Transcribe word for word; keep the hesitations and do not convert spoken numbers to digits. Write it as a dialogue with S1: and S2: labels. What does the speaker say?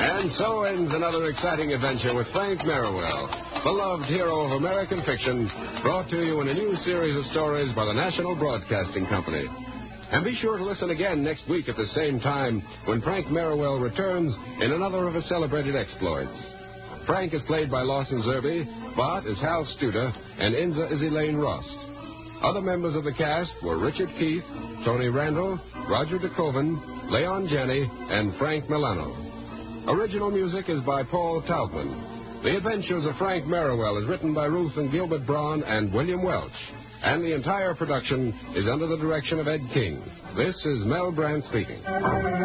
S1: And so ends another exciting adventure with Frank Merriwell, beloved hero of American fiction, brought to you in a new series of stories by the National Broadcasting Company. And be sure to listen again next week at the same time when Frank Merriwell returns in another of his celebrated exploits. Frank is played by Lawson Zerbe, Bart is Hal Studer, and Inza is Elaine Rost. Other members of the cast were Richard Keith, Tony Randall, Roger DeKoven, Leon Jenney, and Frank Milano. Original music is by Paul Taubman. The Adventures of Frank Merriwell is written by Ruth and Gilbert Braun and William Welch. And the entire production is under the direction of Ed King. This is Mel Brandt speaking.